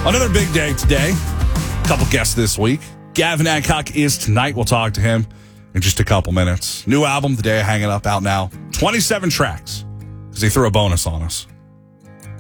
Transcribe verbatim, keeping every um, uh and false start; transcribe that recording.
Another big day today. Couple guests this week. Gavin Adcock is tonight. We'll talk to him in just a couple minutes. New album, The Day I Hang It Up, out now. twenty-seven tracks because he threw a bonus on us.